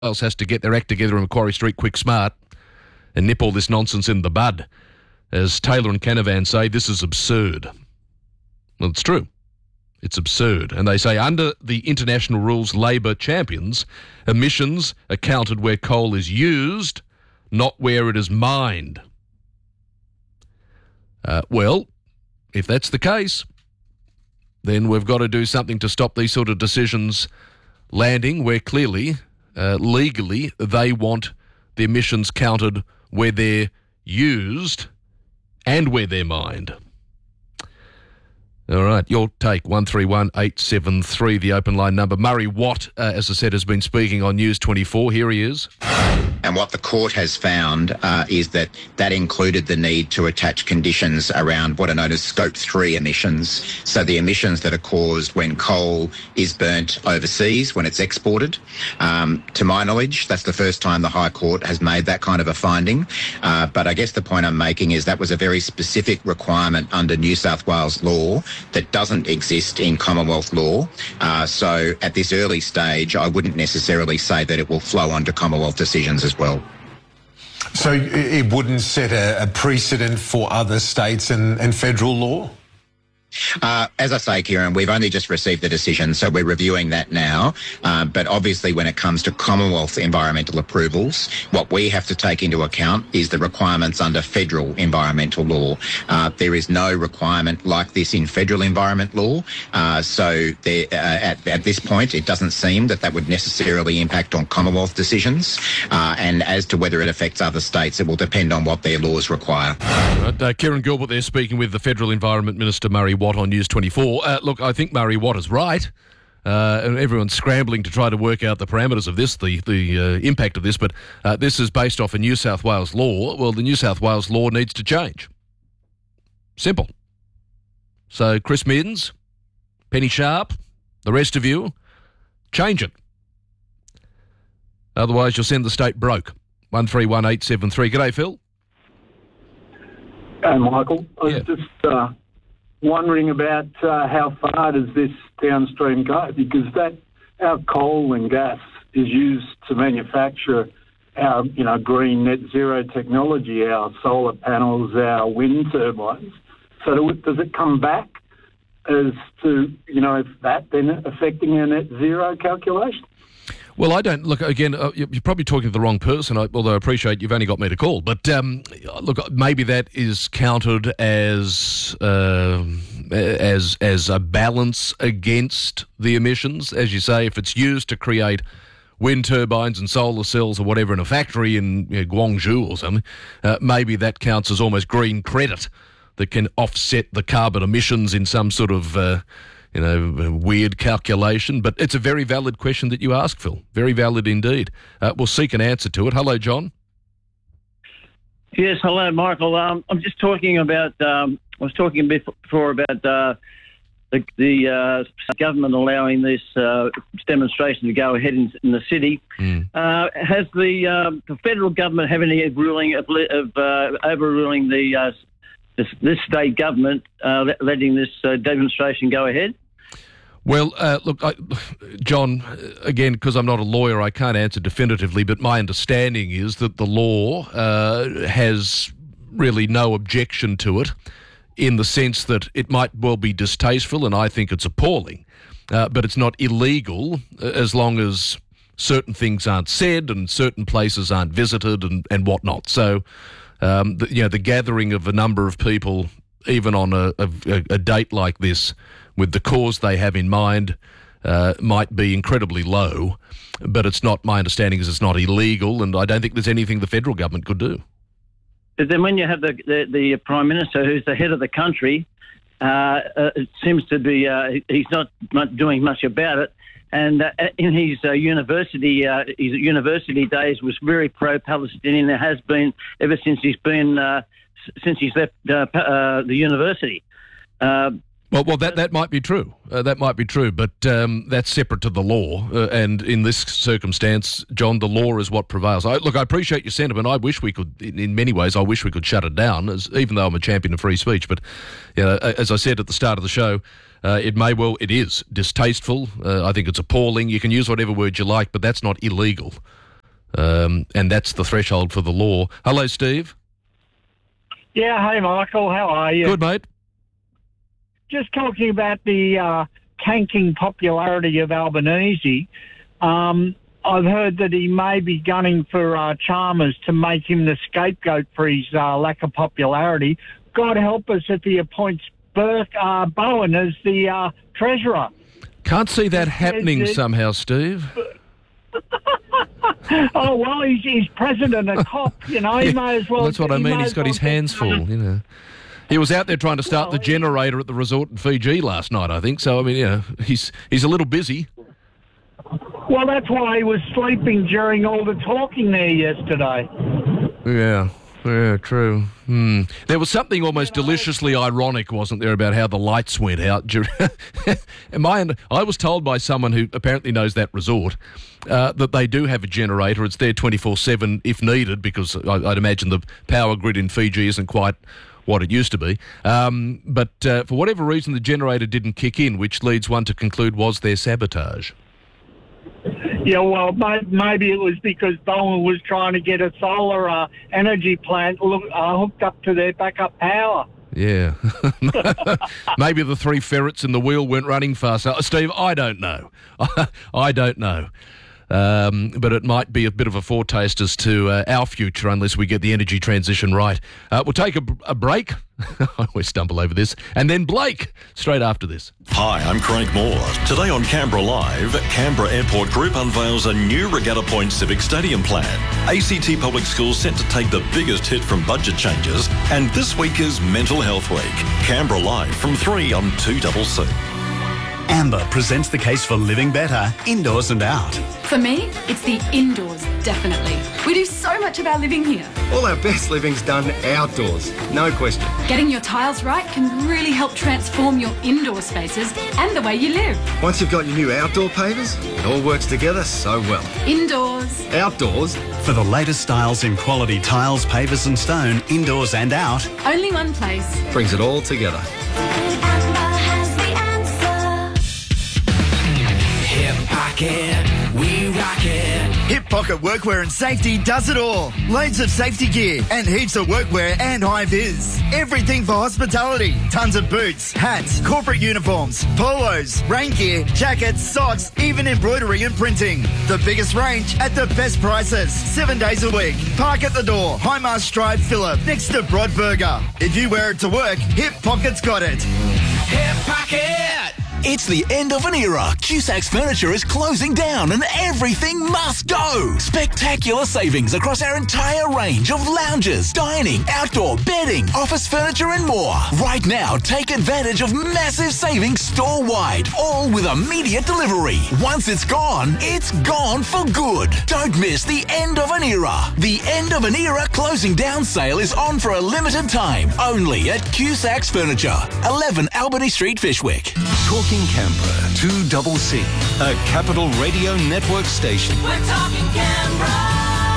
Wales has to get their act together in Macquarie Street quick smart and nip all this nonsense in the bud. As Taylor and Canavan say, this is absurd. Well, it's true. It's absurd. And they say under the international rules, Labor champions, emissions are counted where coal is used, not where it is mined. Well, if that's the case, then we've got to do something to stop these sort of decisions landing where clearly, legally, they want the emissions counted where they're used and where they're mined. All right, your take, 131873, the open line number. Murray Watt, as I said, has been speaking on News 24. Here he is. And what the court has found is that included the need to attach conditions around what are known as Scope 3 emissions. So the emissions that are caused when coal is burnt overseas, when it's exported. To my knowledge, that's the first time the High Court has made that kind of a finding. But I guess the point I'm making is that was a very specific requirement under New South Wales law that doesn't exist in Commonwealth law. So at this early stage, I wouldn't necessarily say that it will flow onto Commonwealth decisions as well. So it wouldn't set a precedent for other states and federal law? As I say, Kieran, we've only just received the decision, so we're reviewing that now. But obviously when it comes to Commonwealth environmental approvals, what we have to take into account is the requirements under federal environmental law. There is no requirement like this in federal environment law. So at this point, it doesn't seem that would necessarily impact on Commonwealth decisions. And as to whether it affects other states, it will depend on what their laws require. Right, Kieran Gilbert there speaking with the Federal Environment Minister, Murray Watt, on News 24. Look, I think Murray Watt is right. And everyone's scrambling to try to work out the parameters of this, the impact of this, but this is based off a New South Wales law. Well, the New South Wales law needs to change. Simple. So Chris Minns, Penny Sharp, the rest of you, change it. Otherwise, you'll send the state broke. 131873. G'day, Phil. Hey, Michael. I was just wondering about how far does this downstream go? Because our coal and gas is used to manufacture our, green net zero technology, our solar panels, our wind turbines. So does it come back as to, if that then affecting our net zero calculation? Well, I don't... Look, again, you're probably talking to the wrong person, although I appreciate you've only got me to call. But, look, maybe that is counted as a balance against the emissions. As you say, if it's used to create wind turbines and solar cells or whatever in a factory in Guangzhou or something, maybe that counts as almost green credit that can offset the carbon emissions in some sort of... weird calculation, but it's a very valid question that you ask, Phil. Very valid indeed. We'll seek an answer to it. Hello, John. Yes, hello, Michael. I'm just talking about, I was talking before about the government allowing this demonstration to go ahead in the city. Has the federal government have any ruling of overruling this state government letting this demonstration go ahead? Well, look, John, again, because I'm not a lawyer, I can't answer definitively, but my understanding is that the law has really no objection to it in the sense that it might well be distasteful, and I think it's appalling, but it's not illegal as long as certain things aren't said and certain places aren't visited and whatnot. So, the gathering of a number of people, even on a date like this, with the cause they have in mind, might be incredibly low, but it's not, my understanding is it's not illegal, and I don't think there's anything the federal government could do. But then when you have the Prime Minister, who's the head of the country, it seems to be, he's not doing much about it, and in his university days was very pro-Palestinian. It has been ever since he's left the university. Well, that might be true. That might be true, but that's separate to the law. And in this circumstance, John, the law is what prevails. I appreciate your sentiment. I wish we could, in many ways, I wish we could shut it down, even though I'm a champion of free speech. But as I said at the start of the show, it is distasteful. I think it's appalling. You can use whatever word you like, but that's not illegal. And that's the threshold for the law. Hello, Steve. Yeah, hey Michael, how are you? Good, mate. Just talking about the tanking popularity of Albanese. I've heard that he may be gunning for Chalmers to make him the scapegoat for his lack of popularity. God help us if he appoints Bowen as the treasurer. Can't see that happening somehow, Steve. Oh, well, he's president of COP, you know, he may as well... That's what I mean, he's got his hands full, you know. He was out there trying to start the generator at the resort in Fiji last night, I think, so, I mean, you know, he's a little busy. Well, that's why he was sleeping during all the talking there yesterday. Yeah, true. There was something almost deliciously ironic, wasn't there, about how the lights went out. I was told by someone who apparently knows that resort that they do have a generator. It's there 24/7 if needed, because I'd imagine the power grid in Fiji isn't quite what it used to be. But for whatever reason, the generator didn't kick in, which leads one to conclude was there sabotage. Yeah, well, maybe it was because Bowen was trying to get a solar energy plant hooked up to their backup power. Yeah. Maybe the 3 ferrets in the wheel weren't running fast. Steve, I don't know. I don't know. But it might be a bit of a foretaste as to our future unless we get the energy transition right. We'll take a break. I always stumble over this. And then Blake, straight after this. Hi, I'm Craig Moore. Today on Canberra Live, Canberra Airport Group unveils a new Regatta Point Civic Stadium plan. ACT Public Schools set to take the biggest hit from budget changes. And this week is Mental Health Week. Canberra Live from 3 on 2CC. Amber presents the case for living better, indoors and out. For me, it's the indoors, definitely. We do so much of our living here. All our best living's done outdoors, no question. Getting your tiles right can really help transform your indoor spaces and the way you live. Once you've got your new outdoor pavers, it all works together so well. Indoors. Outdoors. For the latest styles in quality tiles, pavers and stone, indoors and out. Only one place. Brings it all together. We rock it. Hip Pocket Workwear and Safety does it all. Loads of safety gear and heaps of workwear and high vis. Everything for hospitality. Tons of boots, hats, corporate uniforms, polos, rain gear, jackets, socks, even embroidery and printing. The biggest range at the best prices. 7 days a week. Park at the door. Highmarsh Drive, Phillip, next to Broadburger. If you wear it to work, Hip Pocket's got it. Hip Pocket! It's the end of an era. Cusac's Furniture is closing down and everything must go. Spectacular savings across our entire range of lounges, dining, outdoor, bedding, office furniture and more. Right now, take advantage of massive savings store-wide, all with immediate delivery. Once it's gone for good. Don't miss the end of an era. The end of an era closing down sale is on for a limited time, only at Cusac's Furniture, 11 Albany Street, Fishwick. Talking Canberra, 2CC, a Capital Radio Network station. We're talking Canberra.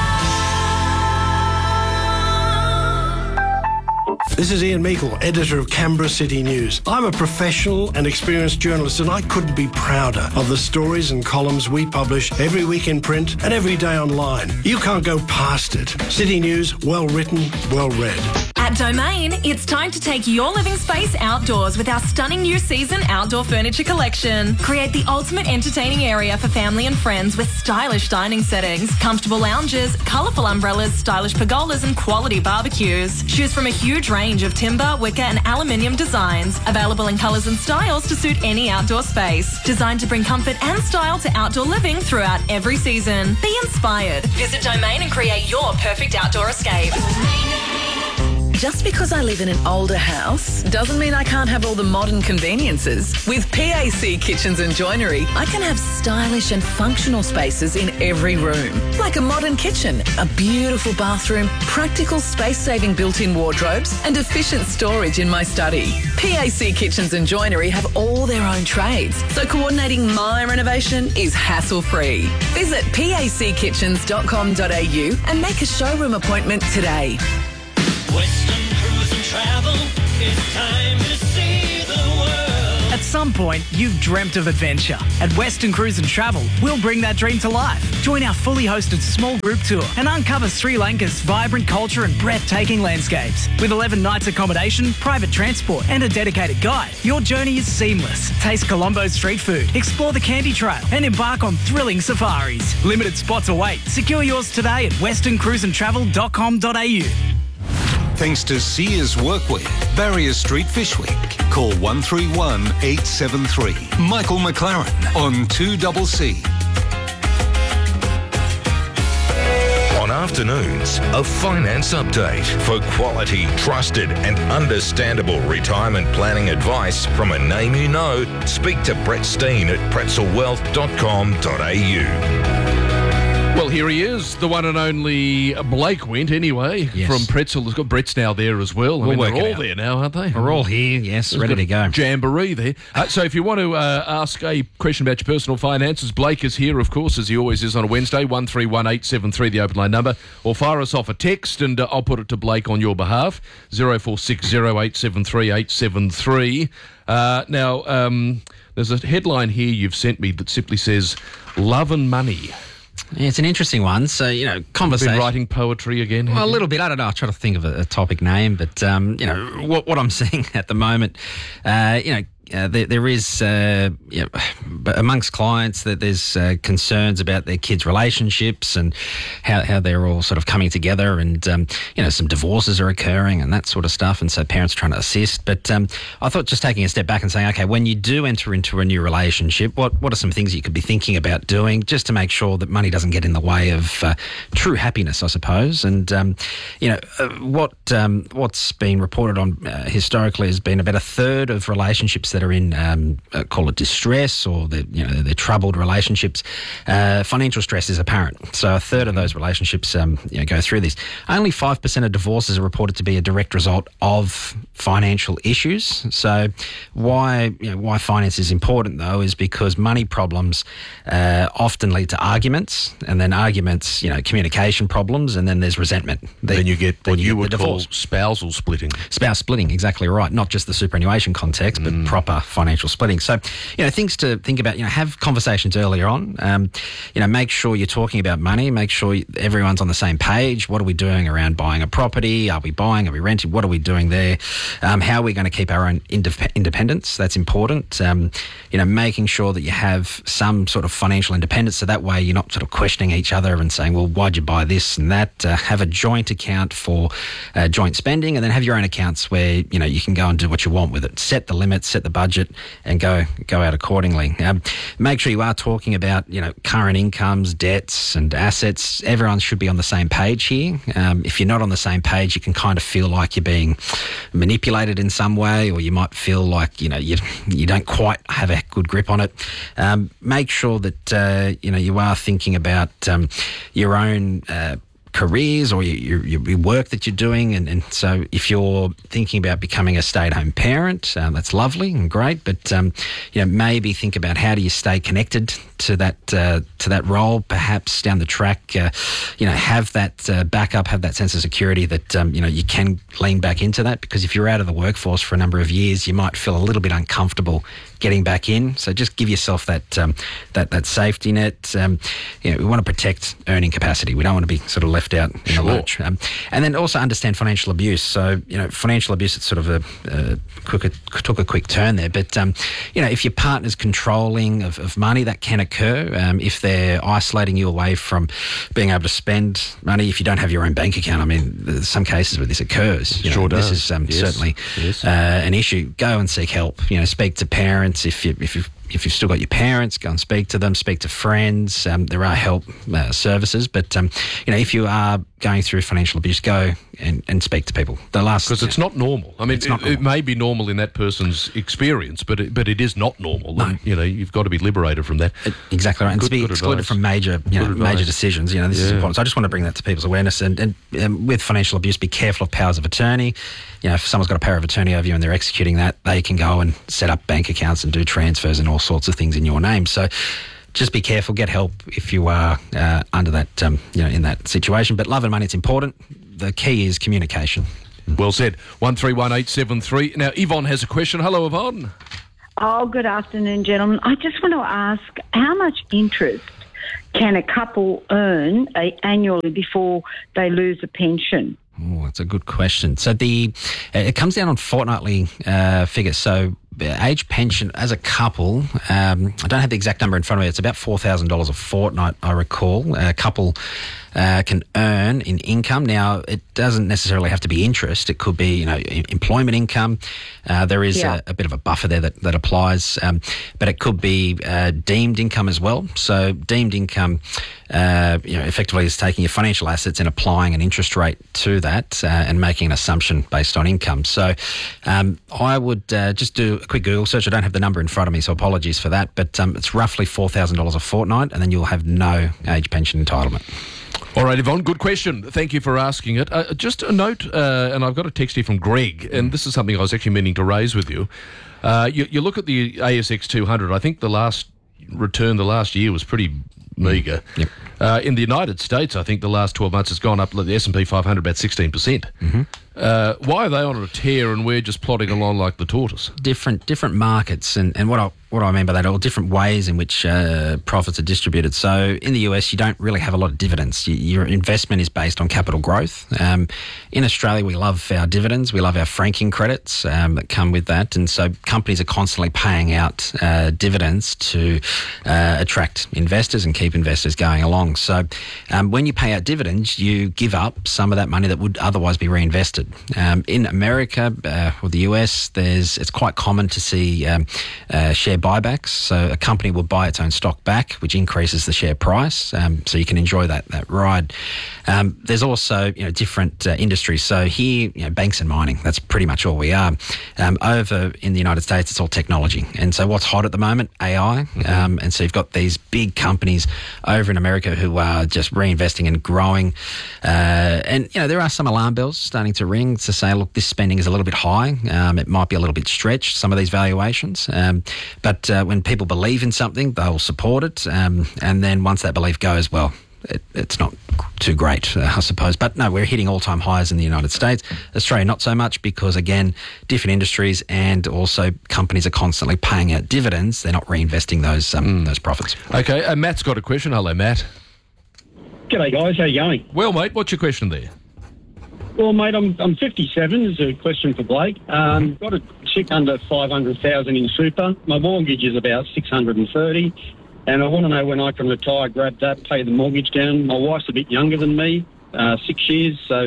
This is Ian Meikle, editor of Canberra City News. I'm a professional and experienced journalist, and I couldn't be prouder of the stories and columns we publish every week in print and every day online. You can't go past it. City News, well written, well read. At Domain, it's time to take your living space outdoors with our stunning new season outdoor furniture collection. Create the ultimate entertaining area for family and friends with stylish dining settings, comfortable lounges, colourful umbrellas, stylish pergolas and quality barbecues. Choose from a huge range of timber, wicker and aluminium designs, available in colours and styles to suit any outdoor space. Designed to bring comfort and style to outdoor living throughout every season. Be inspired. Visit Domain and create your perfect outdoor escape. Just because I live in an older house doesn't mean I can't have all the modern conveniences. With PAC Kitchens and Joinery, I can have stylish and functional spaces in every room. Like a modern kitchen, a beautiful bathroom, practical space-saving built-in wardrobes and efficient storage in my study. PAC Kitchens and Joinery have all their own trades, so coordinating my renovation is hassle-free. Visit packitchens.com.au and make a showroom appointment today. Western Cruise and Travel, it's time to see the world. At some point, you've dreamt of adventure. At Western Cruise and Travel, we'll bring that dream to life. Join our fully hosted small group tour and uncover Sri Lanka's vibrant culture and breathtaking landscapes. With 11 nights accommodation, private transport and a dedicated guide, your journey is seamless. Taste Colombo's street food, explore the Candy Trail and embark on thrilling safaris. Limited spots await. Secure yours today at westerncruiseandtravel.com.au. Thanks to Sears Workwear, Barrier Street Fish Week. Call 131 873. Michael McLaren on 2CC. On afternoons, a finance update for quality, trusted and understandable retirement planning advice from a name you know. Speak to Brett Steen at pretzelwealth.com.au. Well, here he is, the one and only Blake Wint, anyway, from Pretzel. There's got Brett's now there as well. They're all there now, aren't they? We're all here, yes, ready to go. Jamboree there. So if you want to ask a question about your personal finances, Blake is here, of course, as he always is on a Wednesday, 131873, the open line number, or fire us off a text and I'll put it to Blake on your behalf, 0460873873. Now, there's a headline here you've sent me that simply says, Love and Money. Yeah, it's an interesting one. So, conversation. You've been writing poetry again? Well, a little bit. I don't know. I try to think of a topic name, but, what I'm seeing at the moment, there is, amongst clients, that there's concerns about their kids' relationships and how they're all sort of coming together, and some divorces are occurring and that sort of stuff, and so parents are trying to assist. But I thought just taking a step back and saying, okay, when you do enter into a new relationship, what are some things you could be thinking about doing just to make sure that money doesn't get in the way of true happiness, I suppose. And what's been reported on historically has been about a third of relationships that are in call it distress, or they're troubled relationships. Financial stress is apparent. So a third of those relationships go through this. Only 5% of divorces are reported to be a direct result of financial issues. So why finance is important, though, is because money problems often lead to arguments, and then arguments, communication problems, and then there's resentment. Then you get what you would call spousal splitting. Spouse splitting, exactly right. Not just the superannuation context, but proper financial splitting. So, things to think about, have conversations earlier on. Make sure you're talking about money. Make sure everyone's on the same page. What are we doing around buying a property? Are we buying? Are we renting? What are we doing there? How are we going to keep our own independence? That's important. Making sure that you have some sort of financial independence, so that way you're not sort of questioning each other and saying, well, why'd you buy this and that? Have a joint account for joint spending, and then have your own accounts where, you can go and do what you want with it. Set the limits, set the budget, and go out accordingly. Make sure you are talking about, current incomes, debts and assets. Everyone should be on the same page here. If you're not on the same page, you can kind of feel like you're being manipulated in some way, or you might feel like, you don't quite have a good grip on it. Make sure that, you are thinking about your own careers or your work that you're doing, and so if you're thinking about becoming a stay-at-home parent, that's lovely and great, but maybe think about how do you stay connected to that role, perhaps down the track, have that backup, have that sense of security that you can lean back into that, because if you're out of the workforce for a number of years, you might feel a little bit uncomfortable getting back in. So just give yourself that safety net. We want to protect earning capacity. We don't want to be sort of left out in the lurch. And then also understand financial abuse. So financial abuse, it's sort of took a quick turn there. But if your partner's controlling of money, that can occur. If they're isolating you away from being able to spend money, if you don't have your own bank account, there's some cases where this occurs. Sure does. This is certainly an issue. Go and seek help. Speak to parents. If you've still got your parents, go and speak to them, speak to friends. There are help services, but if you are going through financial abuse, go and speak to people. Because it's not normal. It may be normal in that person's experience, but it is not normal. No. And, you've got to be liberated from that. Exactly right. And to be excluded from major decisions. This is important. So I just want to bring that to people's awareness. And with financial abuse, be careful of powers of attorney. If someone's got a power of attorney over you and they're executing that, they can go and set up bank accounts and do transfers and all sorts of things in your name. So just be careful, get help if you are under that, in that situation. But love and money, it's important. The key is communication. Well said. 131873. Now, Yvonne has a question. Hello, Yvonne. Oh, good afternoon, gentlemen. I just want to ask, how much interest can a couple earn annually before they lose a pension? Oh, that's a good question. So it comes down on fortnightly figures. So age pension as a couple, I don't have the exact number in front of me. It's about $4,000 a fortnight, I recall. A couple can earn in income. Now, it doesn't necessarily have to be interest. It could be, employment income. There is a bit of a buffer there that applies, but it could be deemed income as well. So deemed income, effectively is taking your financial assets and applying an interest rate to that and making an assumption based on income. So I would just do a quick Google search. I don't have the number in front of me, so apologies for that. But it's roughly $4,000 a fortnight, and then you'll have no age pension entitlement. All right, Yvonne, good question. Thank you for asking it. Just a note, and I've got a text here from Greg, and this is something I was actually meaning to raise with you. You look at the ASX 200, I think the last year was pretty meagre. Yep. In the United States, I think the last 12 months has gone up, the S&P 500, about 16%. Mm-hmm. Why are they on a tear and we're just plodding along like the tortoise? Different markets, and what I mean by that, are different ways in which profits are distributed. So in the US, you don't really have a lot of dividends. Your investment is based on capital growth. In Australia, we love our dividends. We love our franking credits that come with that. And so companies are constantly paying out dividends to attract investors and keep investors going along. So when you pay out dividends, you give up some of that money that would otherwise be reinvested. In America or the US, it's quite common to see share buybacks. So a company will buy its own stock back, which increases the share price. So you can enjoy that ride. There's also different industries. So here, banks and mining. That's pretty much all we are. Over in the United States, it's all technology. And so what's hot at the moment? AI. And so you've got these big companies over in America who are just reinvesting and growing. And there are some alarm bells starting to ring to say, look, this spending is a little bit high. It might be a little bit stretched, some of these valuations. But when people believe in something, they'll support it. And then once that belief goes, well, it's not too great, I suppose. But no, we're hitting all-time highs in the United States. Australia, not so much because, again, different industries and also companies are constantly paying out dividends. They're not reinvesting those profits. Okay, Matt's got a question. Hello, Matt. G'day, guys. How you going? Well, mate, what's your question there? Well, mate, I'm 57. This is a question for Blake. Got a chick under 500,000 in super. My mortgage is about 630, and I want to know when I can retire, grab that, pay the mortgage down. My wife's a bit younger than me, 6 years, so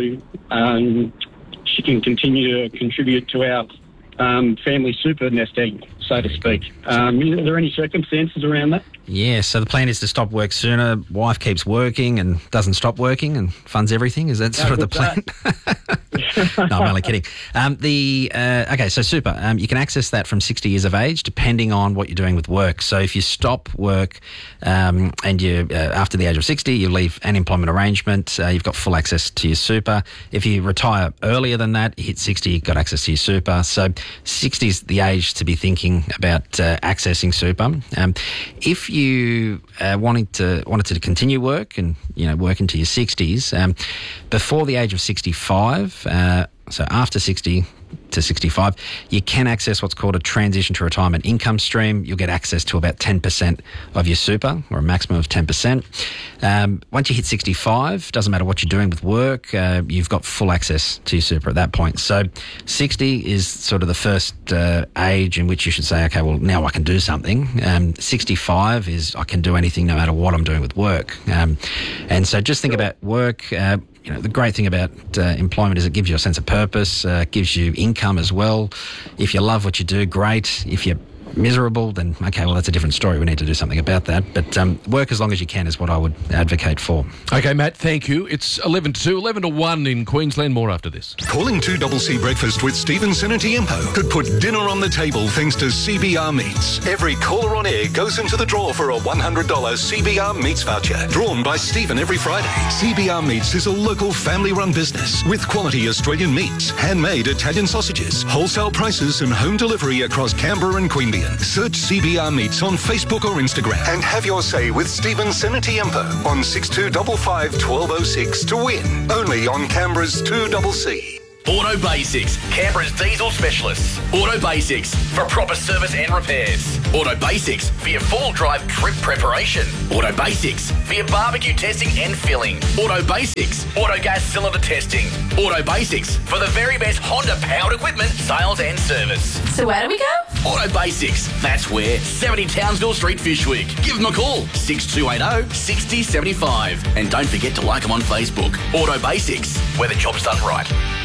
she can continue to contribute to our family super nest egg, so to speak. Are there any circumstances around that? Yeah, so the plan is to stop work sooner. Wife keeps working and doesn't stop working and funds everything. Is that sort of the plan? No, I'm only kidding. Okay, so super. You can access that from 60 years of age, depending on what you're doing with work. So if you stop work and you after the age of 60, you leave an employment arrangement, you've got full access to your super. If you retire earlier than that, you hit 60, you've got access to your super. So 60 is the age to be thinking about accessing super. If you wanted to continue work and work into your 60s, before the age of 65, so after 60 to 65, you can access what's called a transition to retirement income stream. You'll get access to about 10% of your super, or a maximum of 10%. Once you hit 65, doesn't matter what you're doing with work, you've got full access to your super at that point. So 60 is sort of the first age in which you should say, okay, well, now I can do something. 65 is I can do anything no matter what I'm doing with work. And so just think about work. The great thing about employment is it gives you a sense of purpose, gives you income as well. If you love what you do, great. If you're miserable, then okay, well, that's a different story. We need to do something about that. But work as long as you can is what I would advocate for. Okay, Matt, thank you. It's 11 to 2, 11 to 1 in Queensland. More after this. Calling 2CC Breakfast with Stephen Senatiempo could put dinner on the table thanks to CBR Meats. Every caller on air goes into the draw for a $100 CBR Meats voucher, drawn by Stephen every Friday. CBR Meats is a local family-run business with quality Australian meats, handmade Italian sausages, wholesale prices and home delivery across Canberra and Queanbeyan. Search CBR Meats on Facebook or Instagram and have your say with Stephen Senatiempo on 6255 1206 to win. Only on Canberra's 2CC. Auto Basics, Canberra's diesel specialists. Auto Basics for proper service and repairs. Auto Basics for your fall drive trip preparation. Auto Basics for your barbecue testing and filling. Auto Basics, auto gas cylinder testing. Auto Basics for the very best Honda powered equipment sales and service. So where do we go? Auto Basics, that's where. 70 Townsville Street, Fyshwick. Give them a call, 6280 6075. And don't forget to like them on Facebook. Auto Basics, where the job's done right.